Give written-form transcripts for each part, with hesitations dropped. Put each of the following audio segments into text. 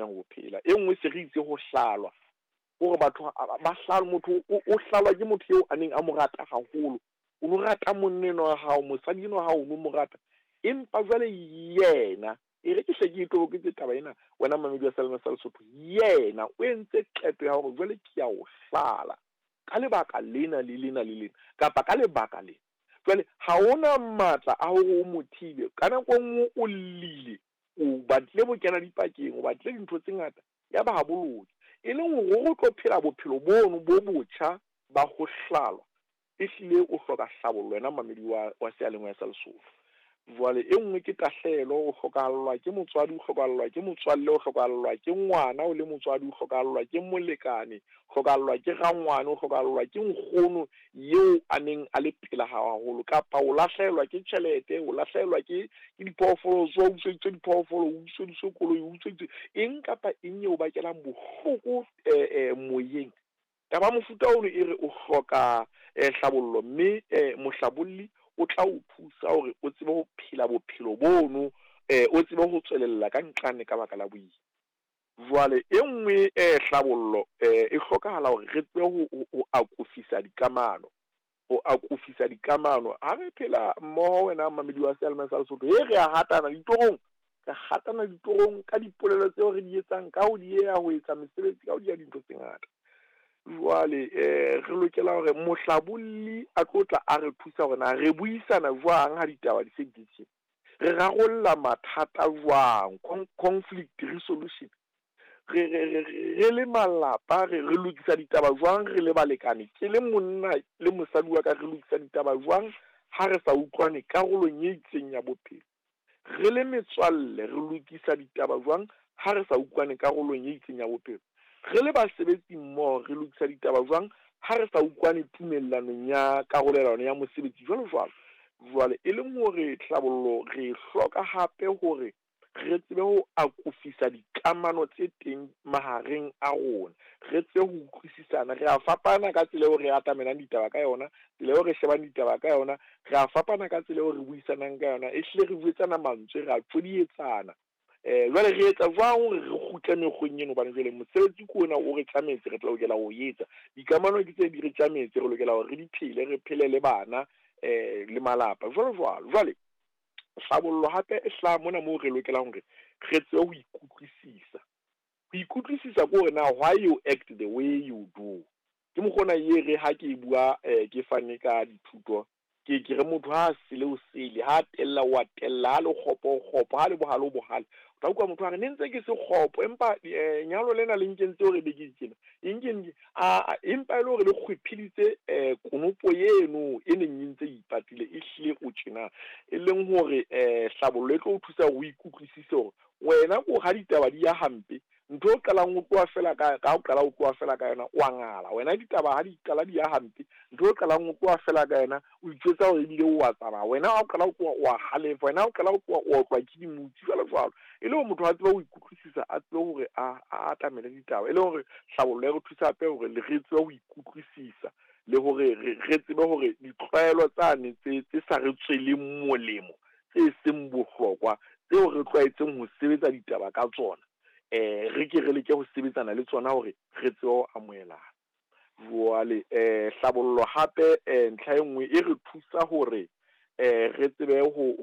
lokelang ho phela. E nngwe se re itse ho hlalwa hore batho ba hlalwa, motho o hlalwa ke motho eo a neng a mo rata haholo. O mo rata monneno wa hao, mosadi wa hao o mo rata, empa jwale yena e re ke hle ke itoboketse taba ena, wena mamedi wa Salma sa Lesotho, yena o entse qeto ya hore jwale ke ya o hlala ka lebaka lena le lena le lena, kapa ka lebaka lena. Jwale ha ona matla a hore o mothile ka nako nngwe o lile, o batle bo kena dipakeng, o batle dintho tse ngata, ya ba ha boloke e leng hore o tlo phela bophelo bono bo botjha ba ho hlalwa. E hlile o hloka hlabollo wena mamedi wa seyalemoya sa Lesotho. Jwale e nngwe ke tahlelo, o hlokahallwa ke motswadi, o hlokahallwa ke motswalle, o hlokahallwa ke ngwana o le motswadi, o hlokahallwa ke molekane, o hlokahallwa ke rangwane, o hlokahallwa ke nkgono eo a neng a le phela haholo, kapa o lahlehelwa ke tjhelete, o lahlehelwa ke diphoofolo, so utsweditswe diphoofolo, o utsweditswe koloi, o utsweditswe eng kapa eng eo bakelang bohloko moyeng. Taba mofuta ono e re o hloka hlabollo, mme mohlabolli o tla o thusa hore o tsebe ho phela bophelo bono, o tsebe ho tswelella ka nqane ka baka la boima. Jwale e nngwe hlabollo e hlokahala hore re tsebe ho akofisa dikamano, ho akofisa dikamano ha re phela mmoho wena mamedi wa seyalemoya sa Lesotho. Re a hatana ditorong, re hatana ditorong ka dipolelo tseo re di etsang, ka ho di ho etsa mesebetsi, ka ho di dintho tse ngata. Jwale re lokela hore mohlabolli a tlotla a re thusa hore na re buisana jwang ha ditaba di se di tjena, re rarolla mathata jwang, conflict resolution, re le malapa re lokisa ditaba jwang, re le balekane, ke le monna le mosadi wa ka, re lokisa ditaba jwang ha re sa utlwane karolong e itseng ya bophelo, re le metswalle, re lokisa ditaba jwang ha re sa utlwane karolong e itseng ya bophelo, re le basebetsi mmoho, re lokisa ditaba jwang ha re sa utlwane tumellanong ya karolelano ya mosebetsi, jwalo jwalo. Jwale e leng hore hlabollo re hloka hape hore re tsebe ho akofisa dikamano tse teng mahareng a rona, re tsebe ho utlwisisana. Re a fapana ka tsela eo re atamelang ditaba ka yona, tsela eo re shebang ditaba ka yona, re a fapana ka tsela eo re buisanang ka yona, e hlile re buetsana mantswe, re a tsodietsana. Jwale re etsa jwang hore re kgutle mekgweng eno, hobane jwale mosebetsi ke ona o re tlametse, re tla lokela ho etsa. Dikamano ke tse di re tlametse, re lokela hore re di phele, re phele le bana le malapa, jwalo jwalo. Jwale hlabollo hape e hlaha mona moo re lokelang hore re tsebe ho ikutlwisisa. Ho ikutlwisisa ke hore na why you act the way you do. Ke mokgona re ha ke bua ke fane ka dithuto, ke re motho ha sele o sele, ha tella wa tella, ha le khopo ha le bohalo bohale, o tla utlwa motho a re ne ntse ke se khopo, empa nyalo lena le nkentse hore be ke tsena eng empa ile hore le kgwiphiditse konopo eno e neng e ntse ipatile e hlile o tjena, e leng hore hlabollo e tlo o thusa ho ikutlwisisa hore wena ko ha ditaba di ya hampe, ntho o qalang o tloa fela ka o qala o tloa fela ka yona wa ngala. Wena ditaba ha di qala di ya hampe, ntho o qalang o tloa fela ka yona o itjwetsa hore ebile o wa tsamaya. Wena ha o qala o tloa wa halefa, wena ha o qala o tloa o tlwa ke dimutsi, jwalo jwalo. E le hore motho a tseba ho ikutlwisisa, a tsebe hore a atamele ditaba, e le hore hlabollo e re thusa hape hore le re tsebe ho ikutlwisisa, le hore re tsebe hore ditlwaelo tsane tse sa re tsweleng molemo, tse seng bohlokwa, tseo re tlwaetseng ho sebetsa ditaba ka tsona, re ke re leke ho sebetsana le tsona hore re tsebe ho amohelana. Jwale hlabollo hape ntlha e nngwe e re thusa hore re tsebe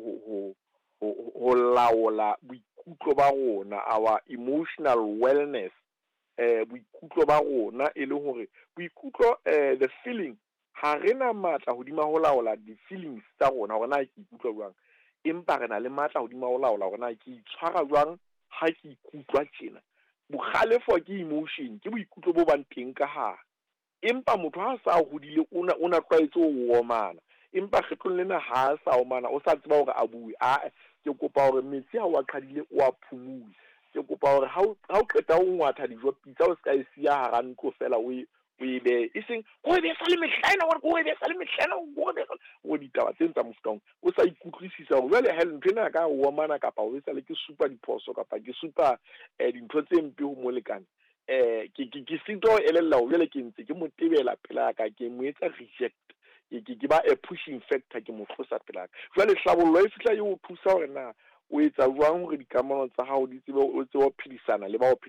ho laola boikutlo ba rona, our emotional wellness, boikutlo ba rona, e le hore boikutlo the feeling, ha re na matla hodima ho laola di-feelings tsa rona hore na ke ikutlwa jwang, empa re na le matla hodima ho laola hore na ke itshwara jwang ha ke ikutlwa tjena. Bokgalefo ke emotion, ke boikutlo bo bang teng ka hare, empa motho ha sa hodile o na tlwaetse ho omana, empa kgetlong lena ha sa omana, o sa tseba hore a bue, ke kopa hore metsi ha wa qhadile o a phumule, ke kopa hore ha o qeta ho ngwatha dijo, pitsa o ska e siya hara ntlo fela o e be e seng o be sa le mehlaena, o be sa le mehlaena, o ditaba tse tsa mofuta o sa ikutlwisisa hore jwale ha ntho ena ka o omana, kapa o etsa le ke supa diphoso, kapa ke supa dintho tse mpe ho molekane, ke sito elella ho jwale ke ntse ke mo tebela pela ka, ke mo etsa reject, ke ba a pushing factor, ke mo tlosa pela ka. Jwale hlabollo e fihla e o thusa hore na o etsa jwang hore dikamano tsa hao di tsebe o phedisana le ba o